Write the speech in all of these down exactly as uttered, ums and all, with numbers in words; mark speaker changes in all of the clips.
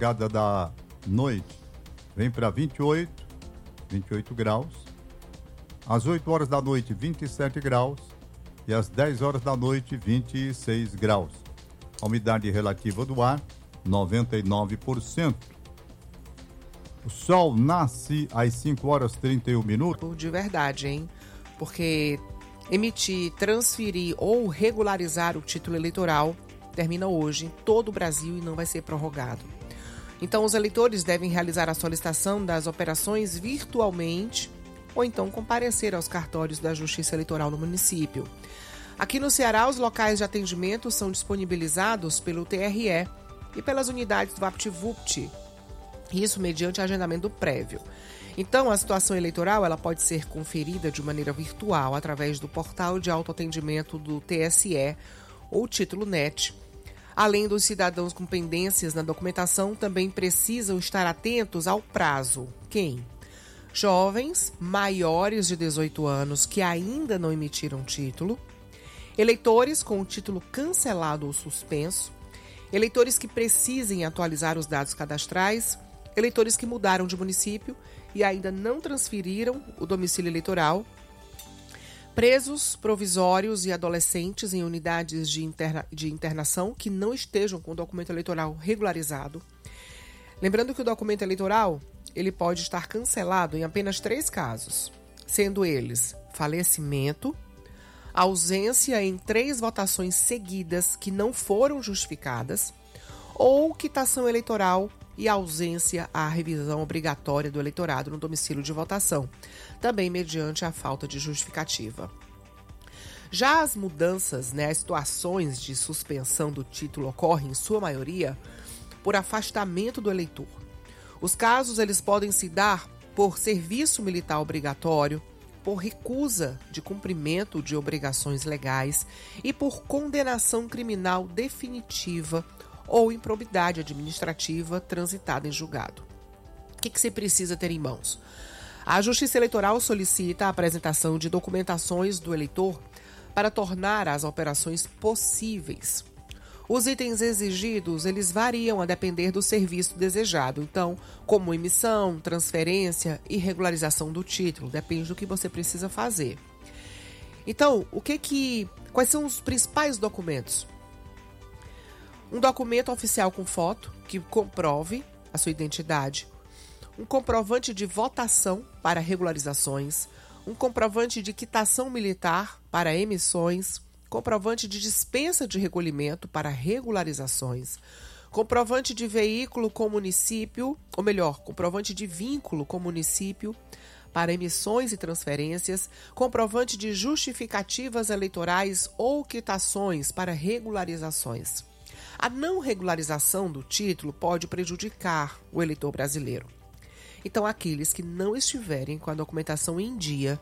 Speaker 1: chegada da noite, vem para vinte e oito, vinte e oito graus. Às oito horas da noite, vinte e sete graus. E às dez horas da noite, vinte e seis graus. A umidade relativa do ar, noventa e nove por cento. O sol nasce às cinco horas e trinta e um minutos.
Speaker 2: De verdade, hein? Porque emitir, transferir ou regularizar o título eleitoral termina hoje em todo o Brasil e não vai ser prorrogado. Então, os eleitores devem realizar a solicitação das operações virtualmente ou então comparecer aos cartórios da Justiça Eleitoral no município. Aqui no Ceará, os locais de atendimento são disponibilizados pelo T R E e pelas unidades do VaptVupt, isso mediante agendamento prévio. Então, a situação eleitoral ela pode ser conferida de maneira virtual através do portal de autoatendimento do T S E ou Título Net. Além dos cidadãos com pendências na documentação, também precisam estar atentos ao prazo. Quem? Jovens maiores de dezoito anos que ainda não emitiram título, eleitores com o título cancelado ou suspenso, eleitores que precisem atualizar os dados cadastrais, eleitores que mudaram de município e ainda não transferiram o domicílio eleitoral, presos provisórios e adolescentes em unidades de, interna- de internação que não estejam com o documento eleitoral regularizado. Lembrando que o documento eleitoral ele pode estar cancelado em apenas três casos, sendo eles falecimento, ausência em três votações seguidas que não foram justificadas, ou quitação eleitoral e ausência à revisão obrigatória do eleitorado no domicílio de votação, também mediante a falta de justificativa. Já as mudanças, né, as situações de suspensão do título ocorrem, em sua maioria, por afastamento do eleitor. Os casos eles podem se dar por serviço militar obrigatório, por recusa de cumprimento de obrigações legais e por condenação criminal definitiva ou improbidade administrativa transitada em julgado. O que, que você precisa ter em mãos? A Justiça Eleitoral solicita a apresentação de documentações do eleitor para tornar as operações possíveis. Os itens exigidos, eles variam a depender do serviço desejado. Então, como emissão, transferência e regularização do título, depende do que você precisa fazer. Então, o que que, quais são os principais documentos? Um documento oficial com foto que comprove a sua identidade, um comprovante de votação para regularizações, um comprovante de quitação militar para emissões, comprovante de dispensa de recolhimento para regularizações, comprovante de veículo com município, ou melhor, comprovante de vínculo com município para emissões e transferências, comprovante de justificativas eleitorais ou quitações para regularizações. A não regularização do título pode prejudicar o eleitor brasileiro. Então, aqueles que não estiverem com a documentação em dia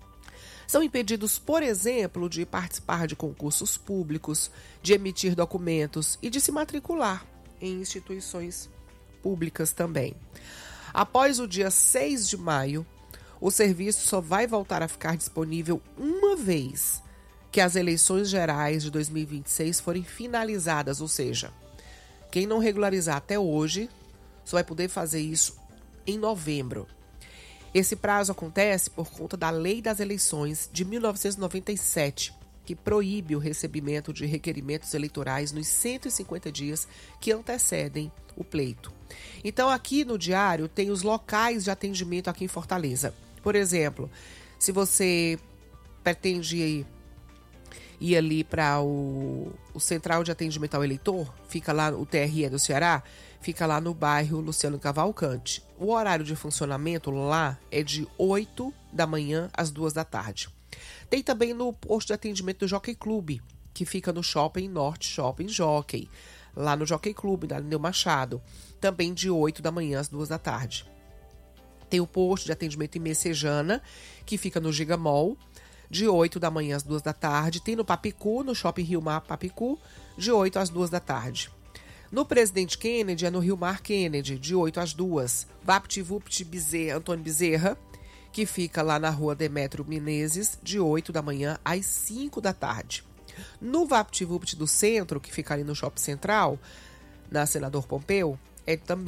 Speaker 2: são impedidos, por exemplo, de participar de concursos públicos, de emitir documentos e de se matricular em instituições públicas também. Após o dia seis de maio, o serviço só vai voltar a ficar disponível uma vez que as eleições gerais de dois mil e vinte e seis forem finalizadas, ou seja, quem não regularizar até hoje só vai poder fazer isso em novembro. Esse prazo acontece por conta da Lei das Eleições de mil novecentos e noventa e sete, que proíbe o recebimento de requerimentos eleitorais nos cento e cinquenta dias que antecedem o pleito. Então, aqui no diário tem os locais de atendimento aqui em Fortaleza. Por exemplo, se você pretende ir, ir ali para o, o Central de Atendimento ao Eleitor, fica lá, o T R E do Ceará, fica lá no bairro Luciano Cavalcante. O horário de funcionamento lá é de oito da manhã às duas da tarde. Tem também no posto de atendimento do Jockey Club, que fica no Shopping Norte Shopping Jockey, lá no Jockey Club, da Neu Machado, também de oito da manhã às duas da tarde. Tem o posto de atendimento em Messejana, que fica no Gigamol, de oito da manhã às duas da tarde. Tem no Papicu, no Shopping Rio Mar Papicu, de oito às duas da tarde. No Presidente Kennedy é no Rio Mar Kennedy, de oito às duas. VaptVupt Bezerra, Antônio Bezerra, que fica lá na rua Demétrio Menezes, de oito da manhã às cinco da tarde. No VaptVupt do Centro, que fica ali no Shopping Central, na Senador Pompeu, é também